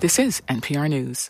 This is NPR News.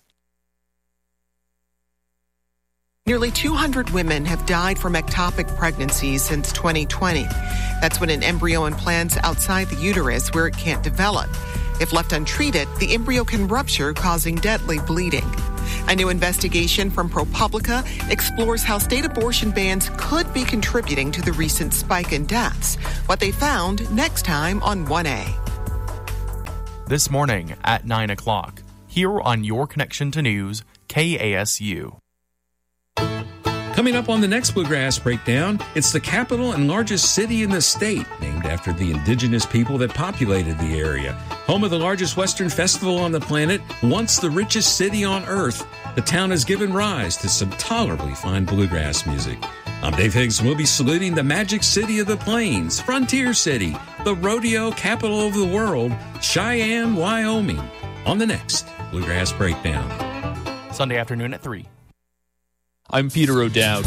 Nearly 200 women have died from ectopic pregnancies since 2020. That's when an embryo implants outside the uterus where it can't develop. If left untreated, the embryo can rupture, causing deadly bleeding. A new investigation from ProPublica explores how state abortion bans could be contributing to the recent spike in deaths. What they found next time on 1A. This morning at 9 o'clock, here on Your Connection to News, KASU. Coming up on the next Bluegrass Breakdown, it's the capital and largest city in the state, named after the indigenous people that populated the area. Home of the largest Western festival on the planet, once the richest city on earth, the town has given rise to some tolerably fine bluegrass music. I'm Dave Higgs, and we'll be saluting the magic city of the plains, Frontier City, the rodeo capital of the world, Cheyenne, Wyoming, on the next Bluegrass Breakdown. Sunday afternoon at 3. I'm Peter O'Dowd.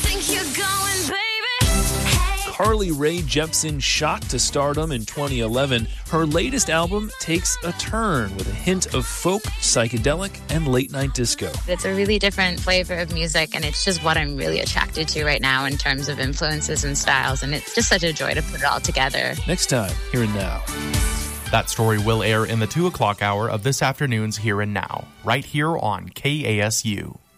Carly Rae Jepsen shot to stardom in 2011. Her latest album takes a turn with a hint of folk, psychedelic, and late-night disco. It's a really different flavor of music, and it's just what I'm really attracted to right now in terms of influences and styles, and it's just such a joy to put it all together. Next time, Here and Now. That story will air in the 2 o'clock hour of this afternoon's Here and Now, right here on KASU.